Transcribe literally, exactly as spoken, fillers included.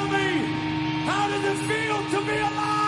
tell me, how does it feel to be alive?